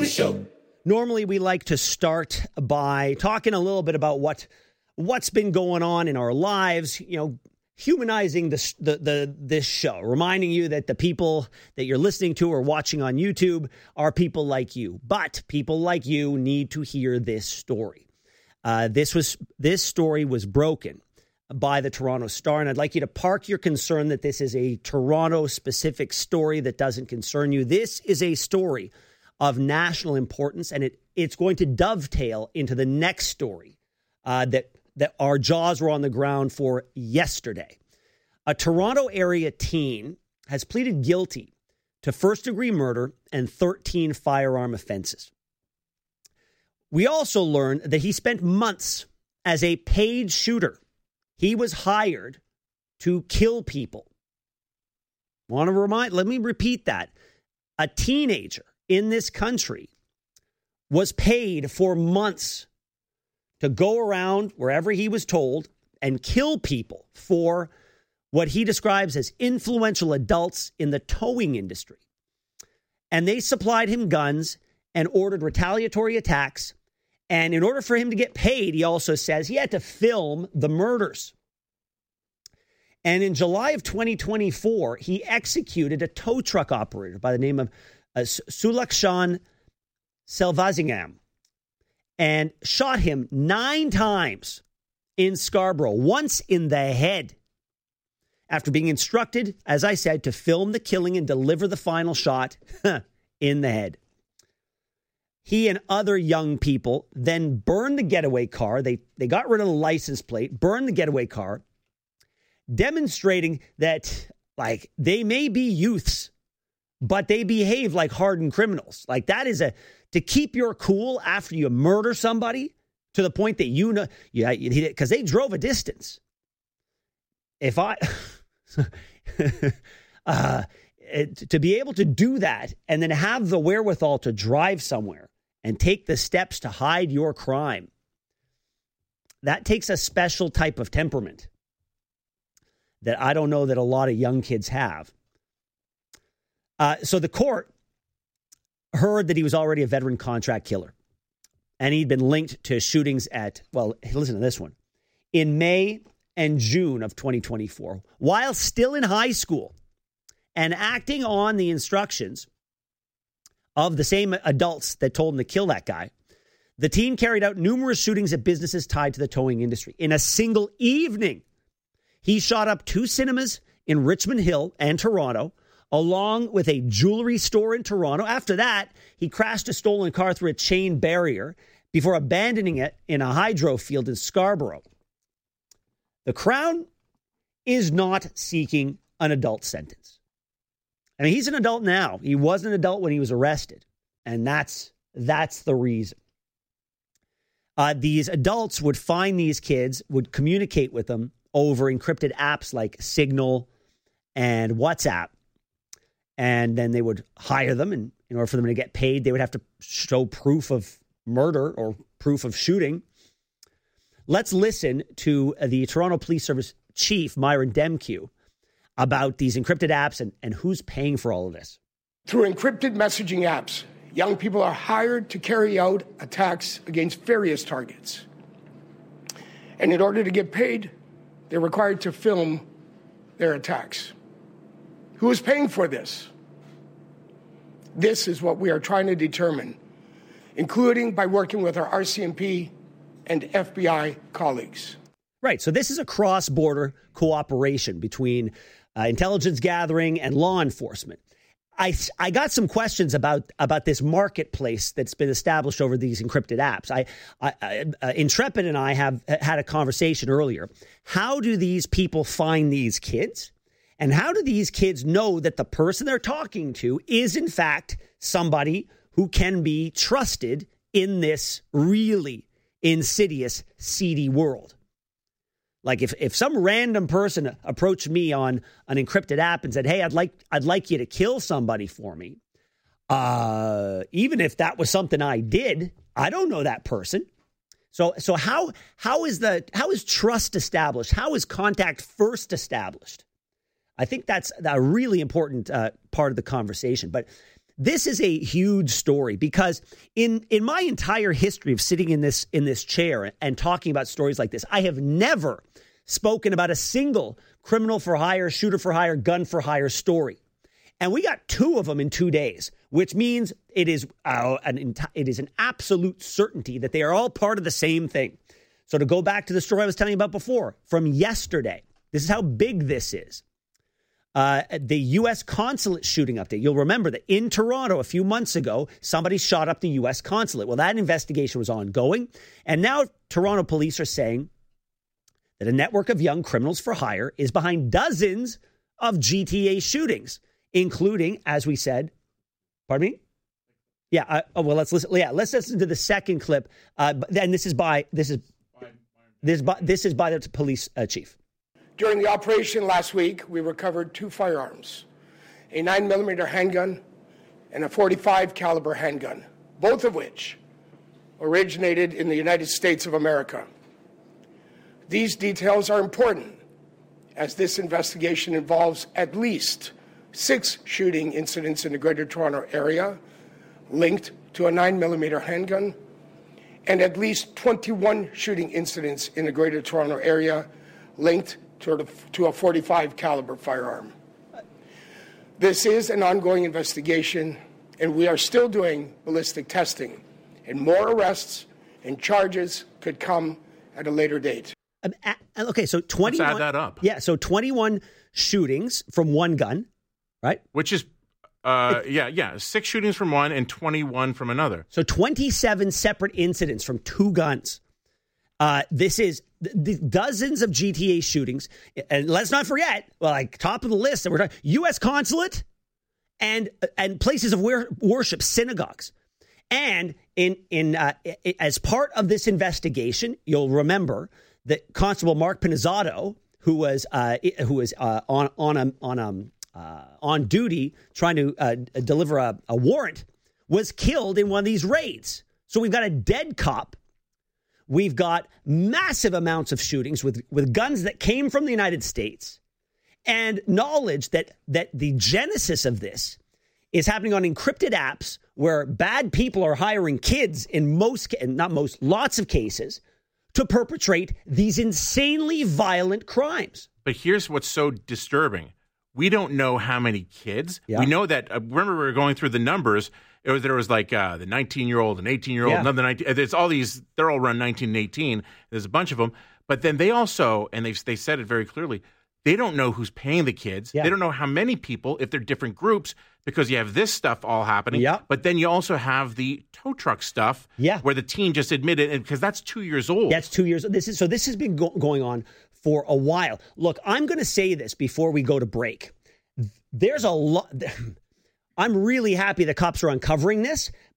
Show. Normally, we like to start by talking a little bit about what's been going on in our lives, humanizing this show, reminding you that the people that you're listening to or watching on YouTube are people like you. But people like you need to hear this story. This story was broken by the Toronto Star, and I'd like you to park your concern that this is a Toronto-specific story that doesn't concern you. This is a story of national importance, and it's going to dovetail into the next story that our jaws were on the ground for yesterday. A Toronto area teen has pleaded guilty to first-degree murder and 13 firearm offenses. We also learned that he spent months as a paid shooter. He was hired to kill people. Let me repeat that. A teenager in this country was paid for months to go around wherever he was told and kill people for what he describes as influential adults in the towing industry. And they supplied him guns and ordered retaliatory attacks. And in order for him to get paid, he also says he had to film the murders. And in July of 2024, he executed a tow truck operator by the name of Sulakshan Selvazingam and shot him 9 times in Scarborough, once in the head, after being instructed, as I said, to film the killing and deliver the final shot in the head. He and other young people then burned the getaway car. They got rid of the license plate, burned the getaway car, demonstrating that, they may be youths, but they behave like hardened criminals. That is to keep your cool after you murder somebody to the point that because they drove a distance. To be able to do that and then have the wherewithal to drive somewhere and take the steps to hide your crime, that takes a special type of temperament that I don't know that a lot of young kids have. So the court heard that he was already a veteran contract killer, and he'd been linked to shootings listen to this one, in May and June of 2024, while still in high school and acting on the instructions of the same adults that told him to kill that guy. The teen carried out numerous shootings at businesses tied to the towing industry. In a single evening, he shot up 2 cinemas in Richmond Hill and Toronto, along with a jewelry store in Toronto. After that, he crashed a stolen car through a chain barrier before abandoning it in a hydro field in Scarborough. The Crown is not seeking an adult sentence. I mean, he's an adult now. He was an adult when he was arrested, and that's the reason. These adults would find these kids, would communicate with them over encrypted apps like Signal and WhatsApp, and then they would hire them, and in order for them to get paid, they would have to show proof of murder or proof of shooting. Let's listen to the Toronto Police Service Chief, Myron Demkew, about these encrypted apps and who's paying for all of this. Through encrypted messaging apps, young people are hired to carry out attacks against various targets. And in order to get paid, they're required to film their attacks. Who is paying for this? This is what we are trying to determine, including by working with our RCMP and FBI colleagues. Right. So this is a cross-border cooperation between intelligence gathering and law enforcement. I got some questions about this marketplace that's been established over these encrypted apps. Intrepid and I have had a conversation earlier. How do these people find these kids? And how do these kids know that the person they're talking to is, in fact, somebody who can be trusted in this really insidious, seedy world? Like if some random person approached me on an encrypted app and said, "Hey, I'd like you to kill somebody for me," even if that was something I did, I don't know that person. So how is trust established? How is contact first established? I think that's a really important part of the conversation. But this is a huge story because in my entire history of sitting in this chair and talking about stories like this, I have never spoken about a single criminal for hire, shooter for hire, gun for hire story. And we got 2 of them in 2 days, which means it is an absolute certainty that they are all part of the same thing. So to go back to the story I was telling you about before from yesterday, this is how big this is. The U.S. consulate shooting update. You'll remember that in Toronto a few months ago, somebody shot up the U.S. consulate. Well, that investigation was ongoing. And now Toronto police are saying that a network of young criminals for hire is behind dozens of GTA shootings, including, as we said, pardon me? Yeah. Well, let's listen. Yeah, let's listen to the second clip. And this is by the police chief. During the operation last week, we recovered 2 firearms, a 9mm handgun and a .45 caliber handgun, both of which originated in the United States of America. These details are important as this investigation involves at least 6 shooting incidents in the Greater Toronto Area linked to a 9mm handgun and at least 21 shooting incidents in the Greater Toronto Area linked to a .45 caliber firearm. This is an ongoing investigation, and we are still doing ballistic testing, and more arrests and charges could come at a later date. Okay, so 21. Let's add that up. Yeah, so 21 shootings from one gun, right? Which is, 6 shootings from one and 21 from another. So 27 separate incidents from 2 guns. This is the dozens of GTA shootings. And let's not forget, top of the list that we're talking, U.S. consulate and places of worship, synagogues. And as part of this investigation, you'll remember that Constable Mark Pinizzato, who was on duty trying to deliver a warrant, was killed in one of these raids. So we've got a dead cop. We've got massive amounts of shootings with guns that came from the United States, and knowledge that the genesis of this is happening on encrypted apps where bad people are hiring kids in lots of cases to perpetrate these insanely violent crimes. But here's what's so disturbing. We don't know how many kids. Yeah. We know that, remember we were going through the numbers. There was like the 19-year-old and 18-year-old, another 19. There's all these, they're all around 19 and 18. There's a bunch of them. But then they also, and they said it very clearly, they don't know who's paying the kids. Yeah. They don't know how many people, if they're different groups, because you have this stuff all happening. Yeah. But then you also have the tow truck stuff where the teen just admitted, and because that's 2 years old. That's 2 years old. This has been going on for a while. Look, I'm going to say this before we go to break. There's a lot. I'm really happy the cops are uncovering this,